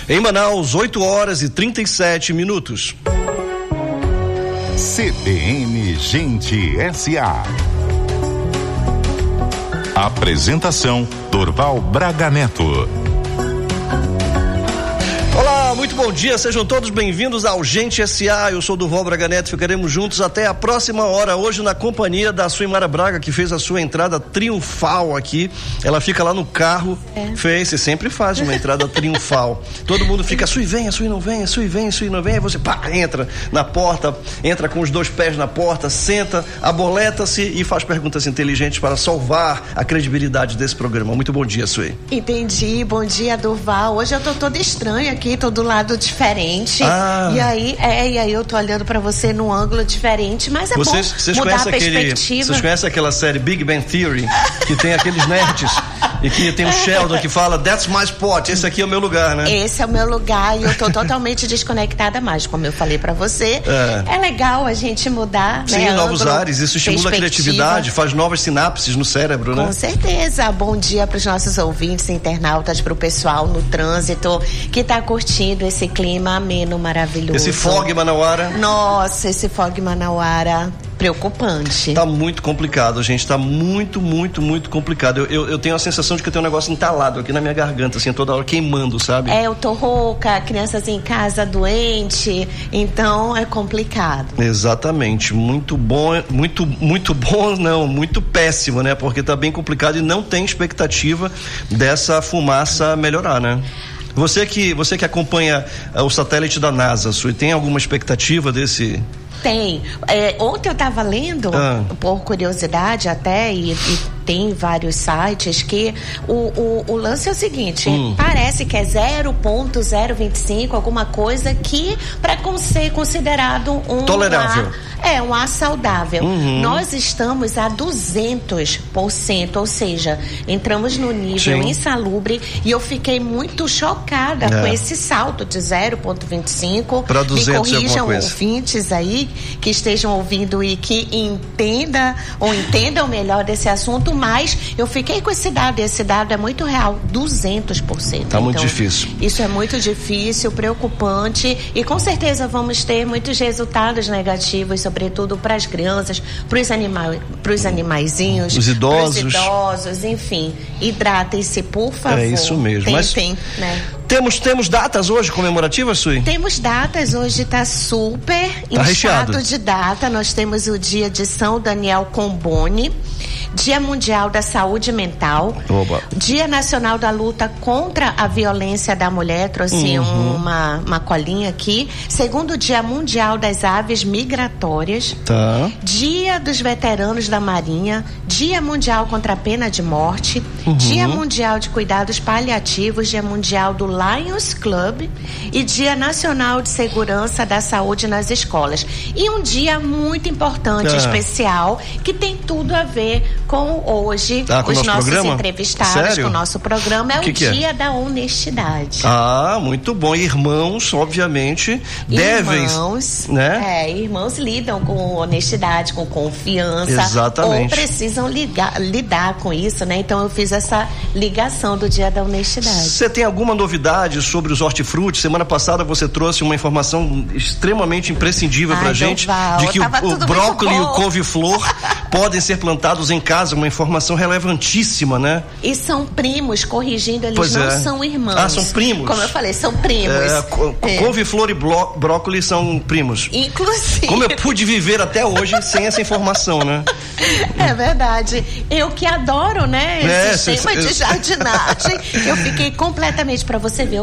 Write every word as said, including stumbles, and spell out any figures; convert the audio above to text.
Em Manaus, oito horas e trinta e sete minutos. C B N Gente S A. Apresentação: Dorval Braga Neto. Olá, muito bom dia, sejam todos bem-vindos ao Gente S A. Eu sou Dorval Braga Neto, ficaremos juntos até a próxima hora, hoje na companhia da Suimara Braga, que fez a sua entrada triunfal aqui. Ela fica lá no carro, é. fez, você sempre faz uma entrada triunfal. Todo mundo fica, Sui vem, a Sui não vem, a Sui vem, a Sui não vem, aí você pá, entra na porta, entra com os dois pés na porta, senta, aboleta-se e faz perguntas inteligentes para salvar a credibilidade desse programa. Muito bom dia, Sui. Entendi, bom dia, Dorval. Hoje eu tô toda estranha aqui, tô do lado diferente, ah. e aí é, e aí eu tô olhando pra você num ângulo diferente, mas é vocês, bom vocês mudar a perspectiva. Vocês conhecem aquela série Big Bang Theory, que tem aqueles nerds e que tem o Sheldon que fala, that's my spot, esse aqui é o meu lugar, né? Esse é o meu lugar e eu tô totalmente desconectada mais, como eu falei pra você. É, é legal a gente mudar, Sim, né? novos ângulo, ares, isso estimula a criatividade, faz novas sinapses no cérebro, né? Com certeza. Bom dia pros nossos ouvintes, internautas, pro pessoal no trânsito que tá curtindo esse clima ameno, maravilhoso. Esse fog Manauara. Nossa, esse fog Manauara preocupante. Tá muito complicado, gente, tá muito, muito, muito complicado. Eu, eu, eu tenho a sensação de que eu tenho um negócio entalado aqui na minha garganta, assim, toda hora queimando, sabe? É, eu tô rouca, crianças em casa doente, então é complicado. Exatamente, muito bom, muito, muito bom não, muito péssimo, né? Porque tá bem complicado e não tem expectativa dessa fumaça melhorar, né? Você que, você que acompanha uh, o satélite da NASA, Sui, tem alguma expectativa desse... Tem. É, ontem eu estava lendo, ah. por curiosidade até, e, e tem vários sites que o, o, o lance é o seguinte, hum. parece que é zero ponto zero vinte e cinco, alguma coisa que para ser considerado um tolerável. Ar, é, um ar saudável. Uhum. Nós estamos a duzentos por cento, ou seja, entramos no nível Sim. insalubre e eu fiquei muito chocada é. com esse salto de zero ponto vinte e cinco. Para duzentos. Me corrijam ouvintes aí que estejam ouvindo e que entenda ou entendam melhor desse assunto, mas eu fiquei com esse dado, e esse dado é muito real, duzentos por cento. Tá muito então, difícil. Isso é muito difícil, preocupante, e com certeza vamos ter muitos resultados negativos, sobretudo para as crianças, para os animais, para os animaizinhos, os idosos, os idosos, enfim, hidratem-se, por favor. É isso mesmo. Tentem, mas né? Temos, temos datas hoje comemorativas, Sui? Temos datas, hoje está super tá inchado recheado. de data. Nós temos o dia de São Daniel Comboni, Dia Mundial da Saúde Mental, Oba. Dia Nacional da Luta contra a Violência da Mulher, trouxe uhum. uma, uma colinha aqui, segundo Dia Mundial das Aves Migratórias, tá. Dia dos Veteranos da Marinha, Dia Mundial contra a Pena de Morte, uhum. Dia Mundial de Cuidados Paliativos, Dia Mundial do Lions Club e Dia Nacional de Segurança da Saúde nas Escolas. E um dia muito importante, ah. especial, que tem tudo a ver com hoje, ah, com os nossos programa? entrevistados, Sério? com o nosso programa, é que o que Dia é? da Honestidade. Ah, muito bom. Irmãos, obviamente, devem... Irmãos, né? É, irmãos lidam com honestidade, com confiança. Exatamente. Ou precisam ligar, lidar com isso, né? Então eu fiz essa ligação do Dia da Honestidade. Você tem alguma novidade sobre os hortifrutis? Semana passada você trouxe uma informação extremamente imprescindível Ai, pra gente, Val, de que o, o brócolis e o couve-flor podem ser plantados em casa, uma informação relevantíssima, né? E são primos, corrigindo, eles pois não é. são irmãos. Ah, são primos? Como eu falei, são primos. É, co- é. Couve-flor e bló- brócolis são primos. Inclusive. Como eu pude viver até hoje sem essa informação, né? É verdade. Eu que adoro, né, esse É, sistema cê, de jardinagem, eu fiquei completamente, pra você ver,